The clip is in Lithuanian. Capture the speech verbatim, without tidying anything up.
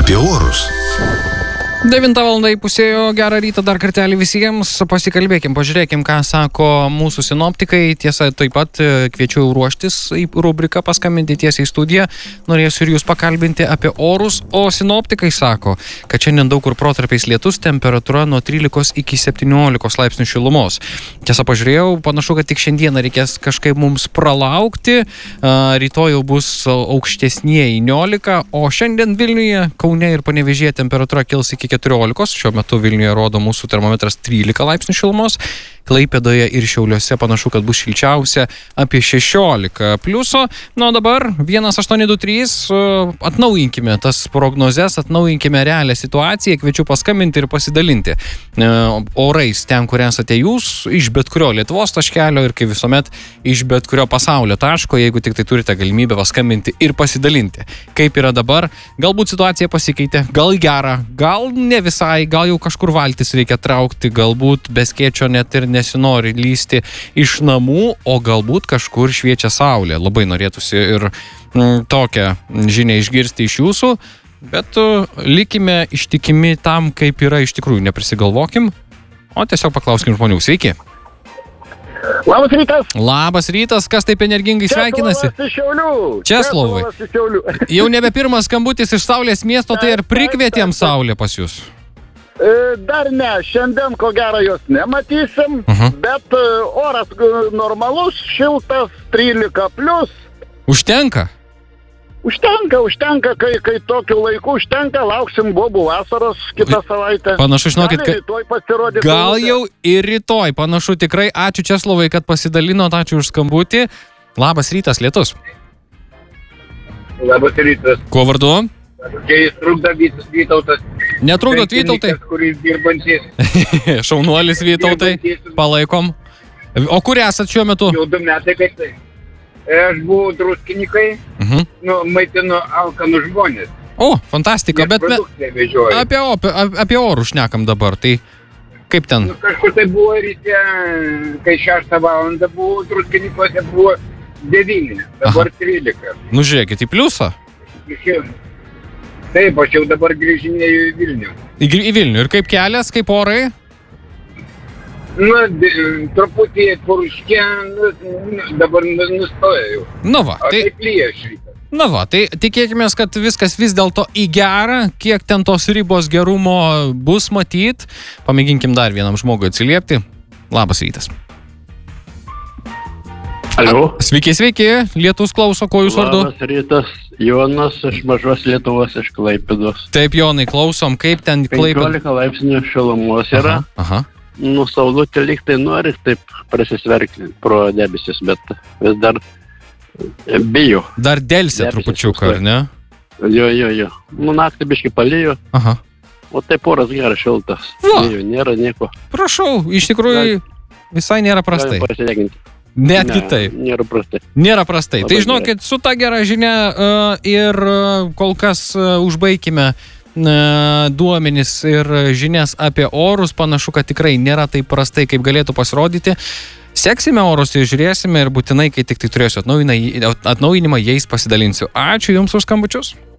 apie orus. devintą valandą įpusėjo, gerą rytą dar kartelį visiems, pasikalbėkim, pažiūrėkim, ką sako mūsų sinoptikai. Tiesa, taip pat kviečiu ruoštis į rubriką, paskambinti tiesiai į studiją, norėsiu ir jūs pakalbinti apie orus, o sinoptikai sako, kad šiandien daug kur protarpiais lietus, temperatūra nuo trylikos iki septyniolikos laipsnių šilumos. Tiesa, pažiūrėjau, panašu, kad tik šiandieną reikės kažkaip mums pralaukti, rytoj jau bus aukštesnieji niolika, o šiandien Vilniuje, Kaune ir Panevėžyje temperatūra kils iki keturiolikos, šiuo metu Vilniuje rodo mūsų termometras trylika laipsnių šilumos, Klaipėdoje ir Šiauliuose panašu, kad bus šilčiausia apie šešiolika pliuso. Na, o dabar vienas aštuoni du trys, atnaujinkime tas prognozes, atnaujinkime realią situaciją, kviečiu paskambinti ir pasidalinti orais ten, kur esate jūs, iš bet kurio Lietuvos taškelio ir kaip visuomet iš bet kurio pasaulio taško, jeigu tik tai turite galimybę paskambinti ir pasidalinti. Kaip yra dabar, galbūt situacija pasikeitė, gal gera, gal ne visai, gal jau kažkur valtis reikia traukti, galbūt be skėčio net ir nesinori lysti iš namų, o galbūt kažkur šviečia saulė. Labai norėtųsi ir mm, tokią žinią išgirsti iš jūsų, bet uh, likime ištikimi tam, kaip yra iš tikrųjų, neprisigalvokim, o tiesiog paklauskim žmonių. Sveiki! Labas rytas! Labas rytas, kas taip energingai sveikinasi? Česlovas iš Šiaulių! Česlovai! Česlovas iš Šiaulių. Jau nebe pirmas skambutis iš Saulės miesto, tai ar prikvietėm Saulę pas jūs? Dar ne, šiandien ko gero jos nematysim, uh-huh. bet oras normalus, šiltas, trylika plius. Užtenka? Užtenka, užtenka, kai, kai tokiu laiku užtenka, lauksim bobų vasaros kitą savaitę. Panašu, žinokit, kad... gal jau ir rytoj, panašu tikrai. Ačiū Česlovai, kad pasidalinot, ačiū už skambutį. Labas rytas, lietus. Labas rytas. Kuo vardu? Čia jis trukda Vytautas. Netrukdot Vytautai? Kuris dirbantis. Šaunuolis Vytautai, palaikom. O kur esat šiuo metu? Jau du metai, kad tai. Aš buvau druskininkai, uh-huh. nu, maitinu alkanų žmonės. O, fantastika, bet me, apie, apie, apie orų šnekam dabar, tai kaip ten? Nu, kažkur tai buvo ryte, kai šeštą valandą buvau druskininkose, buvo devyni, dabar Aha. trylika. Nu, žiūrėkit, į pliusą? Taip, aš jau dabar grįžinėjau į Vilnių. Į, į Vilnių. Ir kaip kelias, kaip orai? Nu, truputį purškė, nu, dabar nustoja jau. Nu va, tai... O taip lyja šrytas. Na va, tai tikėkime, kad viskas vis dėlto į gerą, kiek ten tos ribos gerumo bus matyt. Pamėginkim dar vienam žmogui atsiliepti. Labas rytas. Alio. Sveiki, sveiki. Lietus klauso, ko jūs vardu? Labas rytas. Jonas iš mažos Lietuvos, iš Klaipėdos. Taip, Jonai, klausom, kaip ten Klaipėdos? penkiolika laipsnių šilumos yra. Aha, aha. Nu, saulutė lyg tai nori taip prasisverkti pro debesis, bet vis dar bijo. Dar delsė trupučiuką, ar ne? Jo, jo, jo. Nu, naktį biškai palijo. Aha. O taip oras geras, šiltas. Va. Bijo, nėra nieko. Prašau, iš tikrųjų visai nėra prastai. Netgi ne, taip. Nėra prastai. Nėra prastai. Labai tai žinokit, su ta gera žinia uh, ir uh, kol kas uh, užbaikime uh, duomenis ir žinias apie orus. Panašu, kad tikrai nėra taip prastai, kaip galėtų pasirodyti. Seksime orus ir žiūrėsime ir būtinai, kai tik tai turėsiu atnaujinimą, jais pasidalinsiu. Ačiū Jums už skambučius.